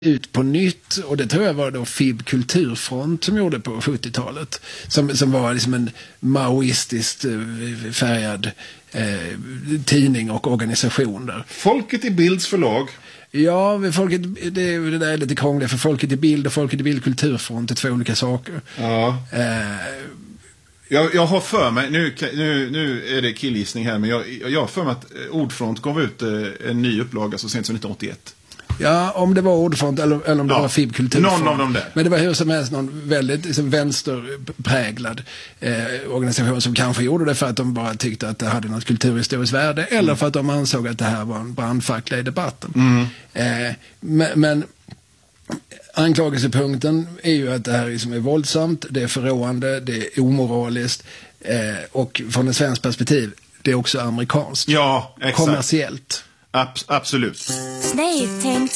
ut på nytt, och det tror jag var då FIB Kulturfront som gjorde på 70-talet, som var liksom en maoistiskt färgad tidning och organisation där. Folket i Bilds förlag. Ja, det där är lite krångligt, för Folket i Bild och Folket i Bild Kulturfront är två olika saker. Ja. Jag har för mig, nu är det killgissning här, men jag har för mig att Ordfront gav ut en ny upplaga så sent som 1981. Ja, om det var Ordfront eller om det var FIB Kulturfront. Någon av dem där. Men det var hur som helst någon väldigt liksom, vänsterpräglad organisation som kanske gjorde det för att de bara tyckte att det hade något kulturhistoriskt värde, eller för att de ansåg att det här var en brandfackla i debatten. Men anklagelsepunkten är ju att det här liksom är våldsamt, det är förråande, det är omoraliskt, och från ett svenskt perspektiv, det är också amerikanskt. Ja, exakt. Kommersiellt. Absolut. Snedtänkt.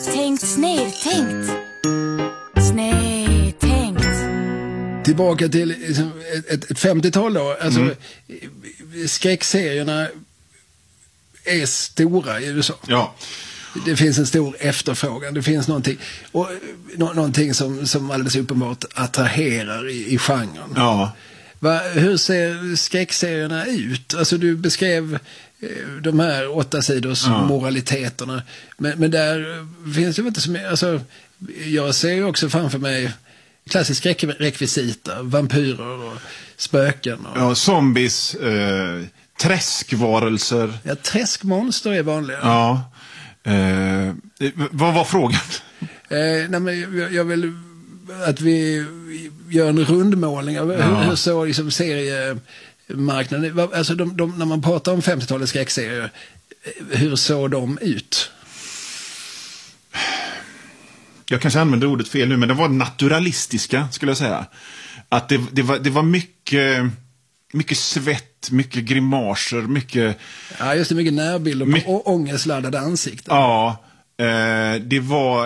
Tillbaka till liksom, ett 50-tal då. Alltså, skräckserierna är stora i USA. Ja. Det finns en stor efterfrågan. Det finns någonting som alldeles uppenbart attraherar i genren. Ja. Hur ser skräckserierna ut? Alltså du beskrev de här 8 sidors moraliteterna. Men där finns det inte så mycket. Alltså, jag ser ju också framför mig klassisk skräckrekvisita, vampyrer och spöken. Och... zombies, träskvarelser. Ja, träskmonster är vanliga. Ja. Vad var frågan? Nej, men jag vill att vi gör en rundmålning av hur så liksom seriemarknaden, alltså när man pratar om 50-talets skräckserier, hur såg de ut? Jag kanske använder ordet fel nu, men de var naturalistiska, skulle jag säga. Att det var mycket svett, mycket grimaser, mycket... Ja, just det, mycket närbilder och ångestladdade ansikten. Ja, det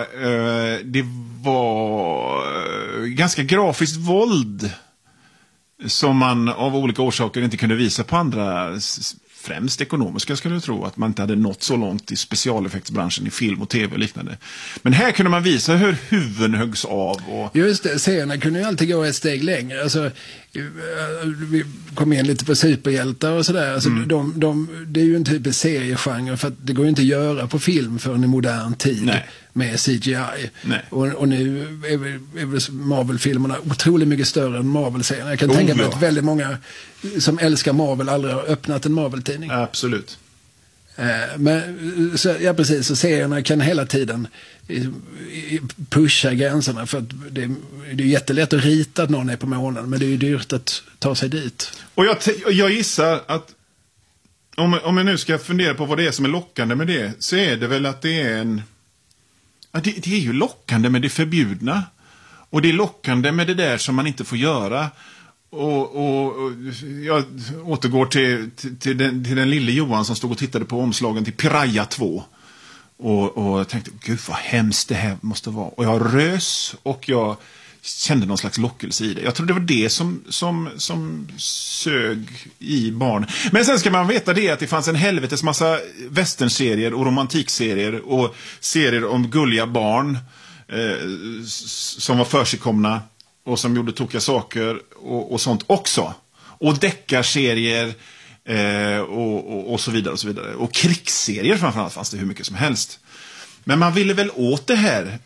var ganska grafiskt våld som man av olika orsaker inte kunde visa på andra, främst ekonomiska, skulle jag tro, att man inte hade nått så långt i specialeffektsbranschen i film och tv och liknande. Men här kunde man visa hur huvuden höggs av. Och... Just det, serierna kunde ju alltid gå ett steg längre. Alltså, vi kom in lite på superhjältar och sådär. Alltså, det är ju en typisk seriegenre, för att det går ju inte att göra på film förrän i modern tid. Nej. Med CGI. Nej. Och nu är Marvel-filmerna otroligt mycket större än Marvel-serierna. Jag kan tänka mig att väldigt många som älskar Marvel aldrig har öppnat en Marvel-tidning. Absolut. Men ja, precis, så serierna kan hela tiden pusha gränserna, för att det är jättelätt att rita att någon är på månen, men det är ju dyrt att ta sig dit. Och jag gissar att om jag nu ska fundera på vad det är som är lockande med det, så är det väl att det är det är ju lockande med det förbjudna, och det är lockande med det där som man inte får göra. Och jag återgår till den lille Johan som stod och tittade på omslagen till Piraya 2 och tänkte, gud vad hemskt det här måste vara, och jag rös och jag kände någon slags lockelse i det. Jag tror det var det som sög i barn. Men sen ska man veta det att det fanns en helvetes massa westernserier och romantikserier och serier om gulliga barn som var försigkomna och som gjorde tokiga saker och sånt också. Och deckarserier och så vidare och så vidare. Och krigsserier framförallt fanns det hur mycket som helst. Men man ville väl åt det här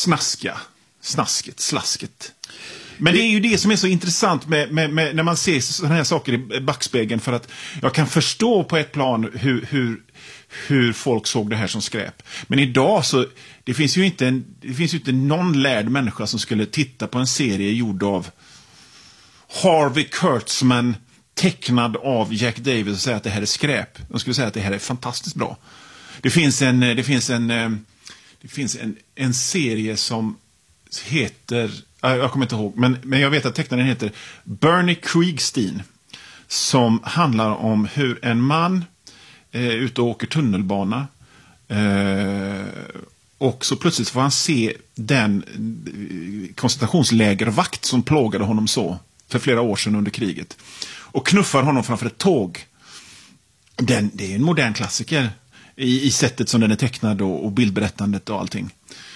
slasket. Men det är ju det som är så intressant med när man ser sådana här saker i backspegeln, för att jag kan förstå på ett plan hur folk såg det här som skräp. Men idag så det finns ju inte någon lärd människa som skulle titta på en serie gjord av Harvey Kurtzman, tecknad av Jack Davis, och säga att det här är skräp. De skulle säga att det här är fantastiskt bra. Det finns en serie som heter, jag kommer inte ihåg, men jag vet att tecknaren heter Bernie Krigstein, som handlar om hur en man ute och åker tunnelbana och så plötsligt får han se den koncentrationslägervakt som plågade honom så för flera år sedan under kriget, och knuffar honom framför ett tåg. Det är en modern klassiker i sättet som den är tecknad och bildberättandet och allting.